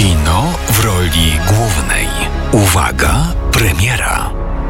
Kino w roli głównej. Uwaga, premiera.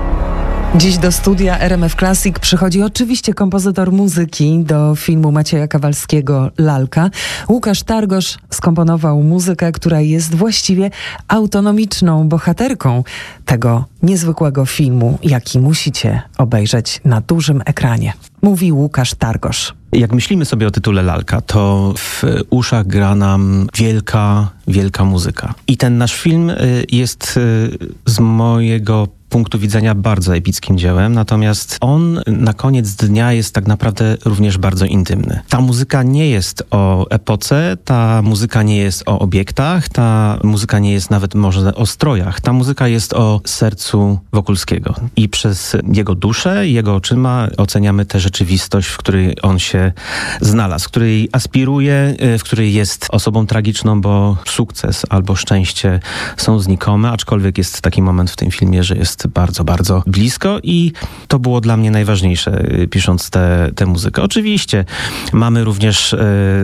Dziś do studia RMF Classic przychodzi oczywiście kompozytor muzyki do filmu Macieja Kawalskiego Lalka. Łukasz Targosz skomponował muzykę, która jest właściwie autonomiczną bohaterką tego niezwykłego filmu, jaki musicie obejrzeć na dużym ekranie. Mówi Łukasz Targosz. Jak myślimy sobie o tytule Lalka, to w uszach gra nam wielka muzyka. I ten nasz film jest z mojego punktu widzenia bardzo epickim dziełem, natomiast on na koniec dnia jest tak naprawdę również bardzo intymny. Ta muzyka nie jest o epoce, ta muzyka nie jest o obiektach, ta muzyka nie jest nawet może o strojach. Ta muzyka jest o sercu Wokulskiego. I przez jego duszę, jego oczyma oceniamy tę rzeczywistość, w której on się znalazł, w której aspiruje, w której jest osobą tragiczną, bo sukces albo szczęście są znikome, aczkolwiek jest taki moment w tym filmie, że jest bardzo blisko i to było dla mnie najważniejsze, pisząc tę muzykę. Oczywiście mamy również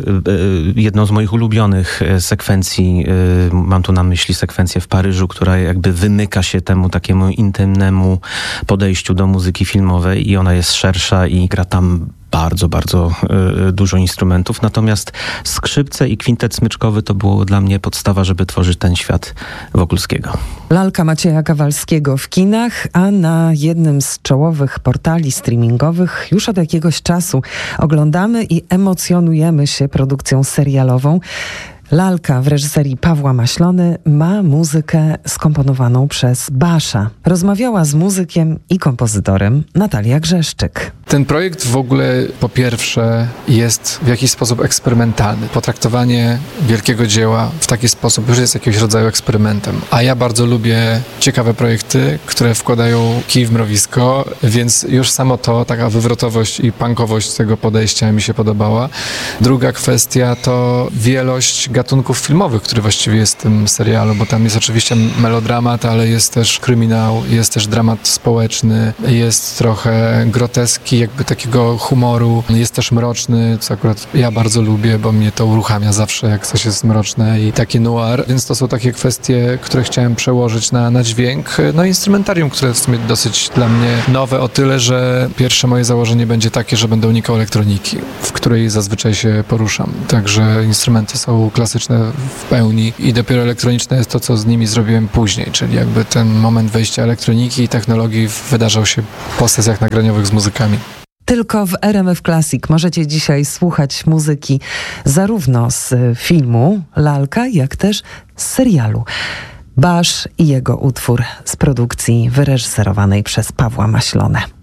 jedną z moich ulubionych sekwencji, mam tu na myśli sekwencję w Paryżu, która jakby wymyka się temu takiemu intymnemu podejściu do muzyki filmowej i ona jest szersza i gra tam bardzo dużo instrumentów. Natomiast skrzypce i kwintet smyczkowy to było dla mnie podstawa, żeby tworzyć ten świat Wokulskiego. Lalka Macieja Kawalskiego w kinach, a na jednym z czołowych portali streamingowych już od jakiegoś czasu oglądamy i emocjonujemy się produkcją serialową. Lalka w reżyserii Pawła Maślony ma muzykę skomponowaną przez Basza. Rozmawiała z muzykiem i kompozytorem Natalia Grzeszczyk. Ten projekt w ogóle po pierwsze jest w jakiś sposób eksperymentalny. Potraktowanie wielkiego dzieła w taki sposób już jest jakiegoś rodzaju eksperymentem. A ja bardzo lubię ciekawe projekty, które wkładają kij w mrowisko, więc już samo to, taka wywrotowość i punkowość tego podejścia mi się podobała. Druga kwestia to wielość gatunków filmowych, który właściwie jest w tym serialu, bo tam jest oczywiście melodramat, ale jest też kryminał, jest też dramat społeczny, jest trochę groteski, jakby takiego humoru, jest też mroczny, co akurat ja bardzo lubię, bo mnie to uruchamia zawsze, jak coś jest mroczne i taki noir, więc to są takie kwestie, które chciałem przełożyć na dźwięk. No i instrumentarium, które jest w sumie dosyć dla mnie nowe o tyle, że pierwsze moje założenie będzie takie, że będę unikał elektroniki, w której zazwyczaj się poruszam. Także instrumenty są klasyczne w pełni i dopiero elektroniczne jest to, co z nimi zrobiłem później, czyli jakby ten moment wejścia elektroniki i technologii wydarzał się po sesjach nagraniowych z muzykami. Tylko w RMF Classic możecie dzisiaj słuchać muzyki zarówno z filmu Lalka, jak też z serialu Basz i jego utwór z produkcji wyreżyserowanej przez Pawła Maślonę.